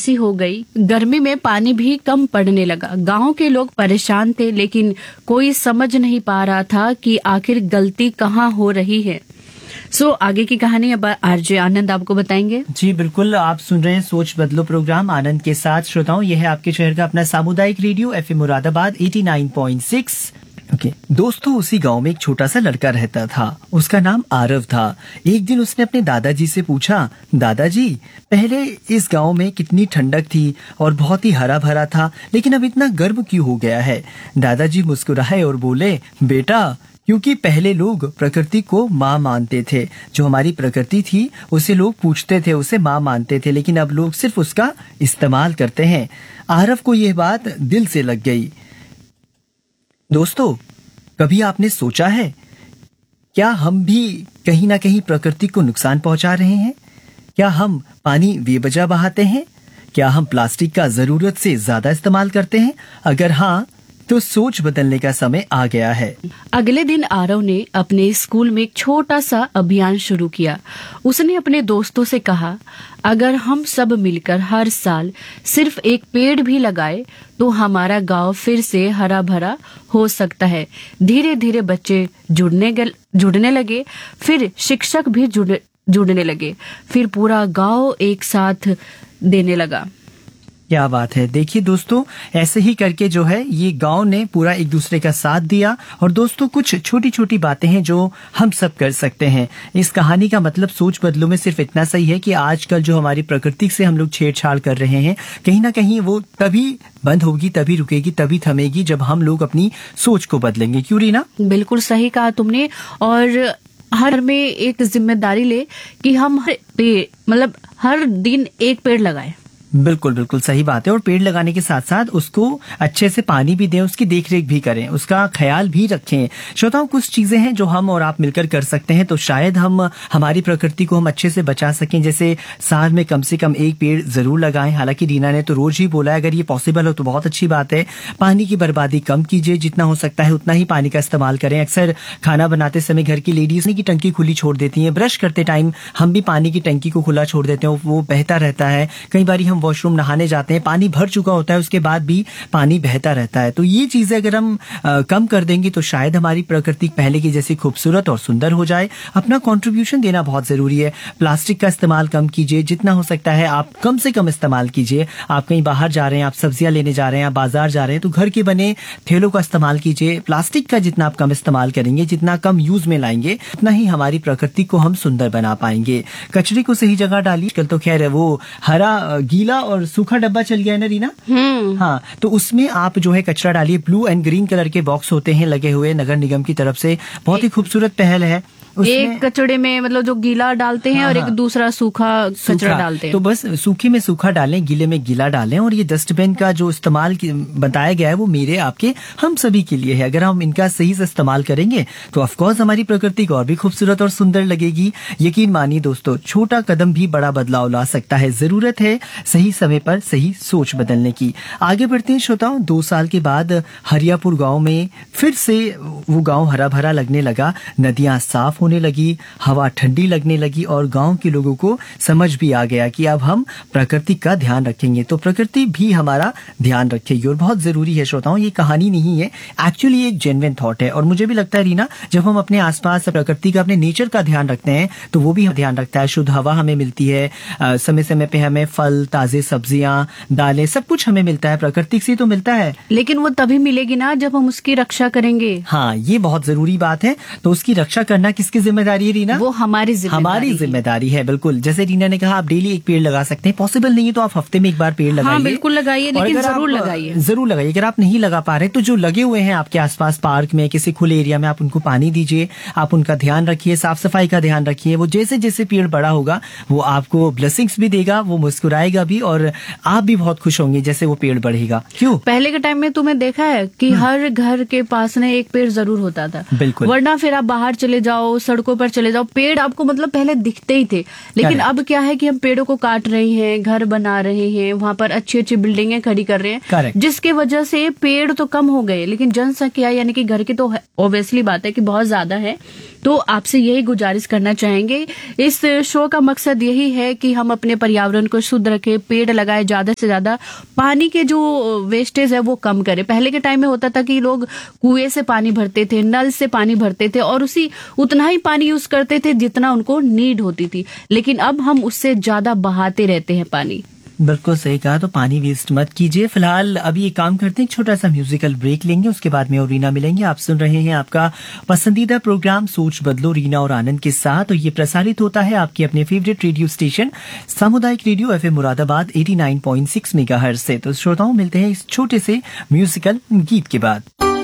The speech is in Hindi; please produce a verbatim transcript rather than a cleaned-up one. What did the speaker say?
सी हो गई। गर्मी में पानी भी कम पड़ने लगा। गांव के लोग परेशान थे, लेकिन कोई समझ नहीं पा रहा था कि आखिर गलती कहाँ हो रही है। सो so, आगे की कहानी अब आरजे आनंद आपको बताएंगे। जी बिल्कुल, आप सुन रहे हैं सोच बदलो प्रोग्राम आनंद के साथ। श्रोताओं, यह है आपके शहर का अपना सामुदायिक रेडियो एफएम मुरादाबाद नवासी पॉइंट छह। Okay okay. दोस्तों, उसी गांव में एक छोटा सा लड़का रहता था। उसका नाम आरव था। एक दिन उसने अपने दादाजी से पूछा, दादाजी, पहले इस गांव में कितनी ठंडक थी और बहुत ही हरा भरा था, लेकिन अब इतना गर्म क्यों हो गया है? दादाजी मुस्कुराए और बोले, बेटा, क्योंकि पहले लोग प्रकृति को माँ मानते थे। जो हमारी प्रकृति थी उसे लोग पूछते थे, उसे माँ मानते थे, लेकिन अब लोग सिर्फ उसका इस्तेमाल करते हैं। आरव को यह बात दिल से लग गई। दोस्तों, कभी आपने सोचा है, क्या हम भी कहीं ना कहीं प्रकृति को नुकसान पहुंचा रहे हैं? क्या हम पानी बेवजह बहाते हैं? क्या हम प्लास्टिक का जरूरत से ज्यादा इस्तेमाल करते हैं? अगर हाँ, तो सोच बदलने का समय आ गया है। अगले दिन आरव ने अपने स्कूल में एक छोटा सा अभियान शुरू किया। उसने अपने दोस्तों से कहा, अगर हम सब मिलकर हर साल सिर्फ एक पेड़ भी लगाए तो हमारा गांव फिर से हरा भरा हो सकता है। धीरे धीरे बच्चे जुड़ने जुड़ने लगे, फिर शिक्षक भी जुड़ जुड़ने लगे, फिर पूरा गांव एक साथ देने लगा। क्या बात है। देखिए दोस्तों, ऐसे ही करके जो है ये गांव ने पूरा एक दूसरे का साथ दिया। और दोस्तों, कुछ छोटी छोटी बातें हैं जो हम सब कर सकते हैं। इस कहानी का मतलब सोच बदलो में सिर्फ इतना सही है कि आजकल जो हमारी प्रकृति से हम लोग छेड़छाड़ कर रहे हैं, कहीं ना कहीं वो तभी बंद होगी, तभी रुकेगी, तभी थमेगी जब हम लोग अपनी सोच को बदलेंगे। क्यों रीना? बिल्कुल सही कहा तुमने। और हर में एक जिम्मेदारी ले कि हम हर पेड़ मतलब हर दिन एक पेड़ लगाएं। बिल्कुल बिल्कुल सही बात है। और पेड़ लगाने के साथ साथ उसको अच्छे से पानी भी दें, उसकी देखरेख भी करें, उसका ख्याल भी रखें। श्रोताओं, कुछ चीजें हैं जो हम और आप मिलकर कर सकते हैं, तो शायद हम हमारी प्रकृति को हम अच्छे से बचा सकें। जैसे साल में कम से कम एक पेड़ जरूर लगाएं। हालांकि रीना ने तो रोज ही बोला है, अगर ये पॉसिबल हो तो बहुत अच्छी बात है। पानी की बर्बादी कम कीजिए, जितना हो सकता है उतना ही पानी का इस्तेमाल करें। अक्सर खाना बनाते समय घर की लेडीज की टंकी खुली छोड़ देती है। ब्रश करते टाइम हम भी पानी की टंकी को खुला छोड़ देते हैं, वो बहता रहता है। कई बार हम वॉशरूम नहाने जाते हैं, पानी भर चुका होता है, उसके बाद भी पानी बहता रहता है। तो ये चीजें अगर हम आ, कम कर देंगे तो शायद हमारी प्रकृति पहले की जैसी खूबसूरत और सुंदर हो जाए। अपना कंट्रीब्यूशन देना बहुत जरूरी है। प्लास्टिक का इस्तेमाल कम कीजिए, जितना हो सकता है आप कम से कम इस्तेमाल कीजिए। आप कहीं बाहर जा रहे हैं, आप सब्जियां लेने जा रहे हैं, आप बाजार जा रहे हैं, तो घर के बने ठेलों का इस्तेमाल कीजिए। प्लास्टिक का जितना आप कम इस्तेमाल करेंगे, जितना कम यूज में लाएंगे, उतना ही हमारी प्रकृति को हम सुंदर बना पाएंगे। कचरे को सही जगह डालिए। कल तो खैर वो हरा, गीला और सूखा डब्बा चल गया है ना रीना? हाँ, तो उसमें आप जो है कचरा डालिए। ब्लू एंड ग्रीन कलर के बॉक्स होते हैं लगे हुए नगर निगम की तरफ से। बहुत ही खूबसूरत पहल है। एक कचड़े में मतलब जो गीला डालते हैं, हाँ, और एक दूसरा सूखा कचरा डालते हैं। तो बस सूखे में सूखा डालें, गीले में गीला डालें। और ये डस्टबिन का जो इस्तेमाल बताया गया है वो मेरे आपके हम सभी के लिए है। अगर हम इनका सही से इस्तेमाल करेंगे तो ऑफकोर्स हमारी प्रकृति को और भी खूबसूरत और सुंदर लगेगी। यकीन मानिए दोस्तों, छोटा कदम भी बड़ा बदलाव ला सकता है। जरूरत है सही समय पर सही सोच बदलने की। आगे बढ़ते हैं श्रोताओं। दो साल के बाद हरियापुर गाँव में फिर से वो गाँव हरा भरा लगने लगा। नदियां साफ होने लगी, हवा ठंडी लगने लगी और गांव के लोगों को समझ भी आ गया कि अब हम प्रकृति का ध्यान रखेंगे तो प्रकृति भी हमारा ध्यान रखेगी। और बहुत जरूरी है श्रोताओं, ये कहानी नहीं है, एक्चुअली एक जेन्युइन थॉट है। और मुझे भी लगता है रीना, जब हम अपने आसपास प्रकृति का, अपने नेचर का ध्यान रखते हैं तो वो भी ध्यान रखता है। शुद्ध हवा हमें मिलती है, समय समय पे हमें फल, ताजे सब्जियां, दालें, सब कुछ हमें मिलता है, प्रकृति से तो मिलता है। लेकिन वो तभी मिलेगी ना जब हम उसकी रक्षा करेंगे। हाँ, ये बहुत जरूरी बात है। तो उसकी रक्षा करना किसकी जिम्मेदारी है रीना? वो हमारी जिम्मेदारी हमारी जिम्मेदारी है। बिल्कुल, जैसे रीना ने कहा, आप डेली एक पेड़ लगा सकते हैं। पॉसिबल नहीं है तो आप हफ्ते में एक बार पेड़ लगाइए। हाँ, बिल्कुल लगाइए, लेकिन जरूर लगाइए, जरूर लगाइए। अगर आप नहीं लगा पा रहे तो जो लगे हुए हैं आपके आसपास, पार्क में, किसी खुले एरिया में, आप उनको पानी दीजिए, आप उनका ध्यान रखिए, साफ सफाई का ध्यान रखिए। वो जैसे जैसे पेड़ बड़ा होगा वो आपको ब्लेसिंग्स भी देगा, वो मुस्कुराएगा भी और आप भी बहुत खुश होंगे जैसे वो पेड़ बढ़ेगा। क्यों? पहले के टाइम में तुमने देखा है कि हर घर के पास में एक पेड़ जरूर होता था। बिल्कुल। वरना फिर आप बाहर चले जाओ, सड़कों पर चले जाओ, पेड़ आपको मतलब पहले दिखते ही थे। लेकिन अब क्या है कि हम पेड़ों को काट रहे हैं, घर बना रहे हैं, वहाँ पर अच्छी अच्छी बिल्डिंगें खड़ी कर रहे हैं। Correct. जिसके वजह से पेड़ तो कम हो गए, लेकिन जनसंख्या यानी कि घर की तो ऑब्वियसली बात है कि बहुत ज्यादा है। तो आपसे यही गुजारिश करना चाहेंगे, इस शो का मकसद यही है कि हम अपने पर्यावरण को शुद्ध रखें, पेड़ लगाए, ज्यादा से ज्यादा पानी के जो वेस्टेज है वो कम करें। पहले के टाइम में होता था कि लोग कुएं से पानी भरते थे, नल से पानी भरते थे और उसी उतना ही पानी यूज करते थे जितना उनको नीड होती थी, लेकिन अब हम उससे ज्यादा बहाते रहते हैं पानी। बिल्कुल सही कहा, तो पानी वेस्ट मत कीजिए। फिलहाल अभी एक काम करते हैं, छोटा सा म्यूजिकल ब्रेक लेंगे, उसके बाद में और रीना मिलेंगे। आप सुन रहे हैं आपका पसंदीदा प्रोग्राम सोच बदलो रीना और आनंद के साथ, और ये प्रसारित होता है आपके अपने फेवरेट रेडियो स्टेशन सामुदायिक radio FM Moradabad eighty nine point six megahertz से। तो श्रोताओं, मिलते हैं इस छोटे से म्यूजिकल गीत के बाद।